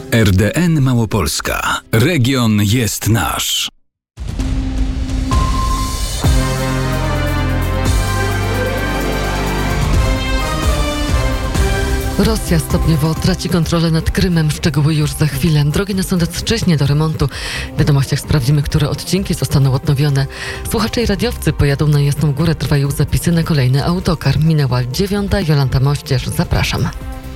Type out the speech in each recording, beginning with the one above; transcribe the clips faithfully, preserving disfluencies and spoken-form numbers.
R D N Małopolska. Region jest nasz. Rosja stopniowo traci kontrolę nad Krymem. Szczegóły już za chwilę. Drogi na Sądecczyźnie do remontu. W wiadomościach sprawdzimy, które odcinki zostaną odnowione. Słuchacze i radiowcy pojadą na Jasną Górę. Trwają zapisy na kolejny autokar. Minęła dziewiąta. Jolanta Mościerz. Zapraszam.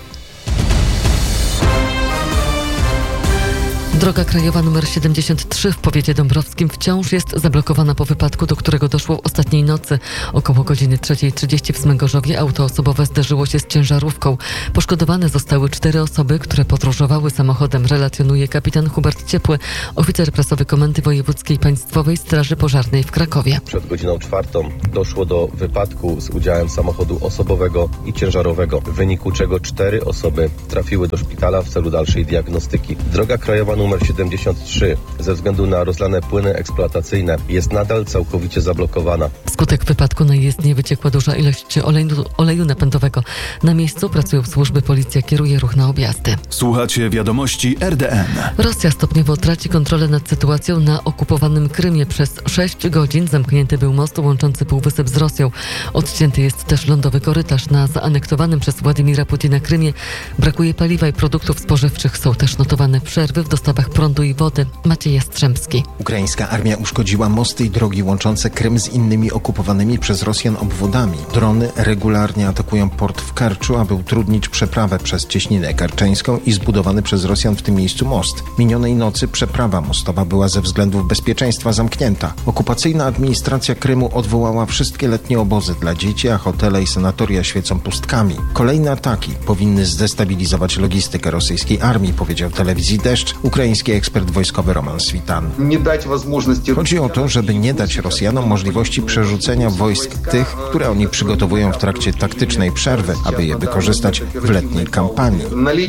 Droga krajowa nr siedemdziesiąt trzy w powiecie dąbrowskim wciąż jest zablokowana po wypadku, do którego doszło ostatniej nocy. Około godziny trzeciej trzydzieści w Smęgorzowie auto osobowe zderzyło się z ciężarówką. Poszkodowane zostały cztery osoby, które podróżowały samochodem, relacjonuje kapitan Hubert Ciepły, oficer prasowy Komendy Wojewódzkiej Państwowej Straży Pożarnej w Krakowie. Przed godziną czwartą doszło do wypadku z udziałem samochodu osobowego i ciężarowego, w wyniku czego cztery osoby trafiły do szpitala w celu dalszej diagnostyki. Droga krajowa numer siedemdziesiąt trzy ze względu na rozlane płyny eksploatacyjne jest nadal całkowicie zablokowana. Wskutek wypadku na jezdnię wyciekła duża ilość oleju, oleju napędowego. Na miejscu pracują służby, policja kieruje ruch na objazdy. Słuchacie wiadomości R D N. Rosja stopniowo traci kontrolę nad sytuacją na okupowanym Krymie. Przez sześć godzin zamknięty był most łączący Półwysep z Rosją. Odcięty jest też lądowy korytarz. Na zaanektowanym przez Władimira Putina Krymie brakuje paliwa i produktów spożywczych. Są też notowane przerwy w dostawach prądu i wody. Maciej Jastrzębski. Ukraińska armia uszkodziła mosty i drogi łączące Krym z innymi okupowanymi przez Rosjan obwodami. Drony regularnie atakują port w Kerczu, aby utrudnić przeprawę przez cieśninę kerczeńską i zbudowany przez Rosjan w tym miejscu most. Minionej nocy przeprawa mostowa była ze względów bezpieczeństwa zamknięta. Okupacyjna administracja Krymu odwołała wszystkie letnie obozy dla dzieci, a hotele i sanatoria świecą pustkami. Kolejne ataki powinny zdestabilizować logistykę rosyjskiej armii, powiedział telewizji Deszcz ukraiński ekspert wojskowy Roman Switan. Chodzi o to, żeby nie dać Rosjanom możliwości przerzucenia wojsk tych, które oni przygotowują w trakcie taktycznej przerwy, aby je wykorzystać w letniej kampanii.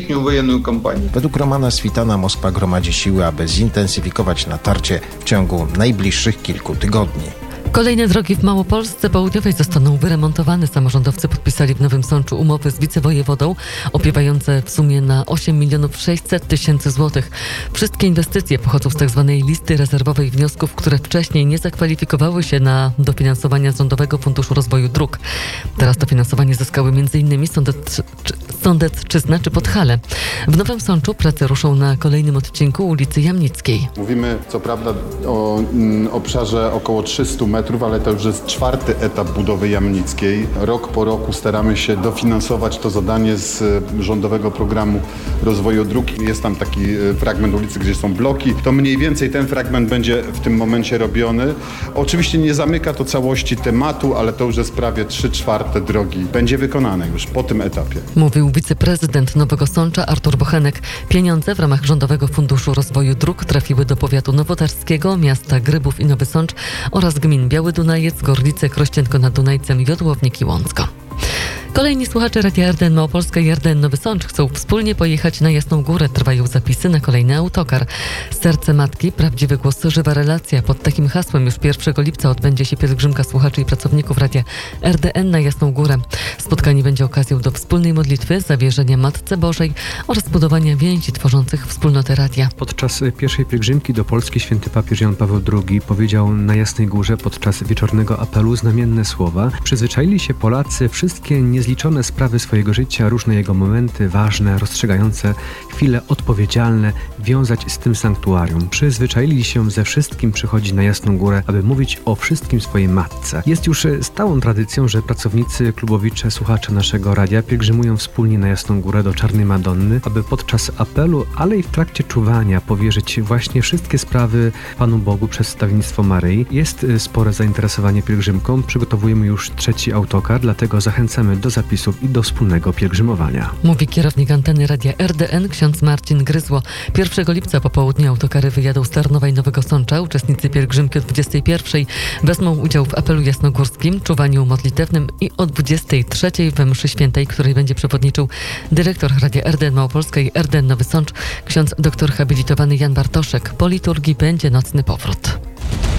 Według Romana Switana Moskwa gromadzi siły, aby zintensyfikować natarcie w ciągu najbliższych kilku tygodni. Kolejne drogi w Małopolsce Południowej zostaną wyremontowane. Samorządowcy podpisali w Nowym Sączu umowy z wicewojewodą opiewające w sumie na osiem milionów sześćset tysięcy złotych. Wszystkie inwestycje pochodzą z tzw. listy rezerwowej wniosków, które wcześniej nie zakwalifikowały się na dofinansowania z Rządowego Funduszu Rozwoju Dróg. Teraz dofinansowanie zyskały m.in. Sądecczyzna czy Podhale. W Nowym Sączu prace ruszą na kolejnym odcinku ulicy Jamnickiej. Mówimy co prawda o mm, obszarze około trzystu metrów, ale to już jest czwarty etap budowy Jamnickiej. Rok po roku staramy się dofinansować to zadanie z Rządowego Programu Rozwoju Dróg. Jest tam taki fragment ulicy, gdzie są bloki. To mniej więcej ten fragment będzie w tym momencie robiony. Oczywiście nie zamyka to całości tematu, ale to już jest prawie trzy czwarte drogi. Będzie wykonane już po tym etapie. Mówił wiceprezydent Nowego Sącza Artur Bochenek. Pieniądze w ramach Rządowego Funduszu Rozwoju Dróg trafiły do powiatu nowotarskiego, miasta Grybów i Nowy Sącz oraz gmin Biały Dunajec, Gorlice, Krościenko nad Dunajcem, Jodłownik i Łącko. Kolejni słuchacze Radia R D N Małopolska i R D N Nowy Sącz chcą wspólnie pojechać na Jasną Górę. Trwają zapisy na kolejny autokar. Serce Matki, prawdziwy głos, żywa relacja. Pod takim hasłem już pierwszego lipca odbędzie się pielgrzymka słuchaczy i pracowników Radia R D N na Jasną Górę. Spotkanie będzie okazją do wspólnej modlitwy, zawierzenia Matce Bożej oraz budowania więzi tworzących wspólnotę radia. Podczas pierwszej pielgrzymki do Polski święty papież Jan Paweł drugi powiedział na Jasnej Górze podczas wieczornego apelu znamienne słowa. Przyzwyczaili się Polacy wszystkie niezliczone sprawy swojego życia, różne jego momenty, ważne, rozstrzygające, chwile odpowiedzialne, wiązać z tym sanktuarium. Przyzwyczaili się ze wszystkim przychodzić na Jasną Górę, aby mówić o wszystkim swojej matce. Jest już stałą tradycją, że pracownicy klubowicze, słuchacze naszego radia pielgrzymują wspólnie na Jasną Górę do Czarnej Madonny, aby podczas apelu, ale i w trakcie czuwania powierzyć właśnie wszystkie sprawy Panu Bogu przez wstawiennictwo Maryi. Jest spore zainteresowanie pielgrzymką. Przygotowujemy już trzeci autokar, dlatego zachęcamy do zapisów i do wspólnego pielgrzymowania. Mówi kierownik anteny Radia R D N ksiądz Marcin Gryzło. pierwszego lipca po południu autokary wyjadą z Tarnowa i Nowego Sącza. Uczestnicy pielgrzymki o dwudziestej pierwszej wezmą udział w apelu jasnogórskim, czuwaniu modlitewnym i o dwudziestej trzeciej we mszy świętej, której będzie przewodniczył dyrektor Radia R D N Małopolska i R D N Nowy Sącz, ksiądz doktor habilitowany Jan Bartoszek. Po liturgii będzie nocny powrót.